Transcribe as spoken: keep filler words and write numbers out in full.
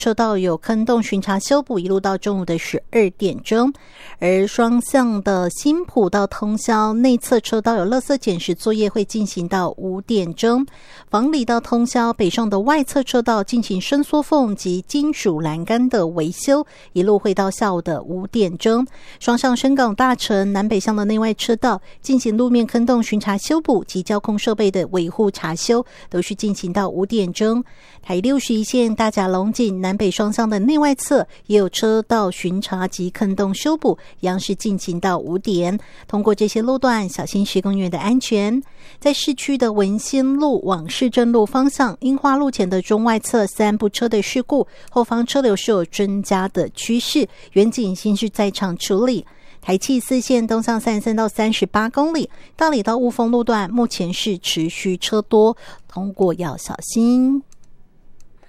车道有坑洞巡查修补，一路到中午的十二点钟。而双向的新埔到通霄内侧车道有垃圾捡拾作业会进行到五点钟。房里到通霄北上的外侧车道进行伸缩缝及金属栏杆的维修，一路会到下午的五点钟。双向深港大城南北向的内外车道进行路面坑洞巡查修补及交通设备的维护查修，都是进行到五点钟。台六十一线大甲龙井南北双向的内外侧也有车道巡查及坑洞修补，一样是进行到五点。通过这些路段，小心施工员的安全。在市区的文心路往市政路方向，樱花路前的中外侧三部车的事故，后方车流是有增加的趋势，远警先是在场处理。台七四线东向三十三到三十八公里，大里到雾峰路段目前是持续车多，通过要小心。